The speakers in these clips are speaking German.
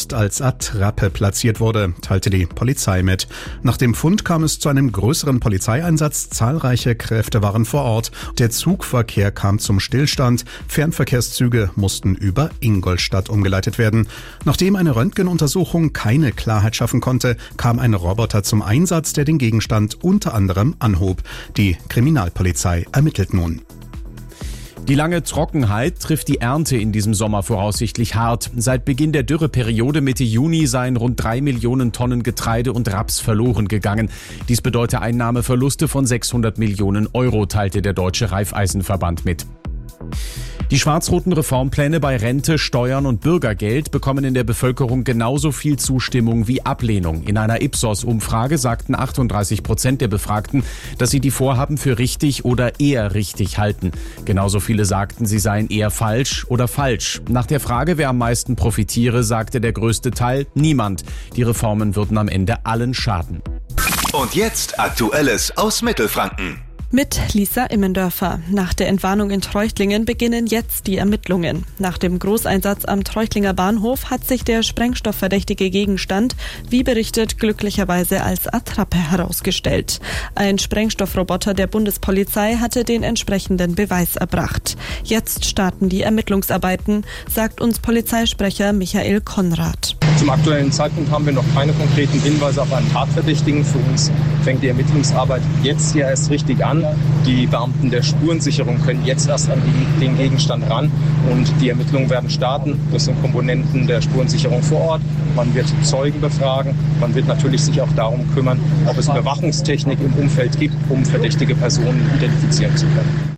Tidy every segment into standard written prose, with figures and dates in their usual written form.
Faust als Attrappe platziert wurde, teilte die Polizei mit. Nach dem Fund kam es zu einem größeren Polizeieinsatz. Zahlreiche Kräfte waren vor Ort. Der Zugverkehr kam zum Stillstand. Fernverkehrszüge mussten über Ingolstadt umgeleitet werden. Nachdem eine Röntgenuntersuchung keine Klarheit schaffen konnte, kam ein Roboter zum Einsatz, der den Gegenstand unter anderem anhob. Die Kriminalpolizei ermittelt nun. Die lange Trockenheit trifft die Ernte in diesem Sommer voraussichtlich hart. Seit Beginn der Dürreperiode Mitte Juni seien rund 3 Millionen Tonnen Getreide und Raps verloren gegangen. Dies bedeutet Einnahmeverluste von 600 Millionen Euro, teilte der Deutsche Raiffeisenverband mit. Die schwarz-roten Reformpläne bei Rente, Steuern und Bürgergeld bekommen in der Bevölkerung genauso viel Zustimmung wie Ablehnung. In einer Ipsos-Umfrage sagten 38% der Befragten, dass sie die Vorhaben für richtig oder eher richtig halten. Genauso viele sagten, sie seien eher falsch oder falsch. Nach der Frage, wer am meisten profitiere, sagte der größte Teil niemand. Die Reformen würden am Ende allen schaden. Und jetzt Aktuelles aus Mittelfranken. Mit Lisa Immendörfer. Nach der Entwarnung in Treuchtlingen beginnen jetzt die Ermittlungen. Nach dem Großeinsatz am Treuchtlinger Bahnhof hat sich der sprengstoffverdächtige Gegenstand, wie berichtet, glücklicherweise als Attrappe herausgestellt. Ein Sprengstoffroboter der Bundespolizei hatte den entsprechenden Beweis erbracht. Jetzt starten die Ermittlungsarbeiten, sagt uns Polizeisprecher Michael Konrad. Zum aktuellen Zeitpunkt haben wir noch keine konkreten Hinweise auf einen Tatverdächtigen. Für uns fängt die Ermittlungsarbeit jetzt hier erst richtig an. Die Beamten der Spurensicherung können jetzt erst an den Gegenstand ran und die Ermittlungen werden starten. Das sind Komponenten der Spurensicherung vor Ort. Man wird Zeugen befragen. Man wird natürlich sich auch darum kümmern, ob es Überwachungstechnik im Umfeld gibt, um verdächtige Personen identifizieren zu können.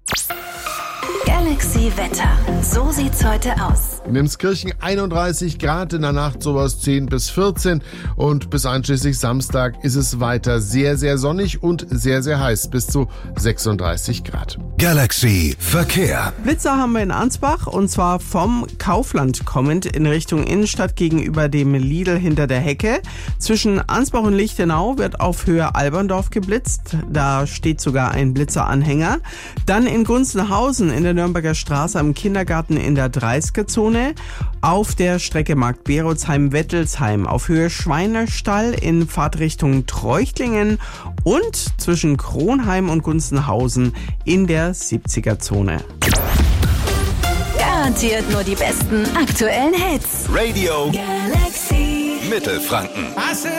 Galaxy Wetter. So sieht's heute aus. In Emskirchen 31 Grad, in der Nacht sowas 10 bis 14 und bis einschließlich Samstag ist es weiter sehr, sehr sonnig und sehr, sehr heiß, bis zu 36 Grad. Galaxy Verkehr. Blitzer haben wir in Ansbach und zwar vom Kaufland kommend in Richtung Innenstadt gegenüber dem Lidl hinter der Hecke. Zwischen Ansbach und Lichtenau wird auf Höhe Alberndorf geblitzt. Da steht sogar ein Blitzeranhänger. Dann in Gunzenhausen in der Nürnberger Straße am Kindergarten in der 30er-Zone. Auf der Strecke Markt-Berotsheim-Wettelsheim auf Höhe Schweinerstall in Fahrtrichtung Treuchtlingen und zwischen Kronheim und Gunzenhausen in der 70er-Zone. Garantiert nur die besten aktuellen Hits. Radio Galaxy Mittelfranken.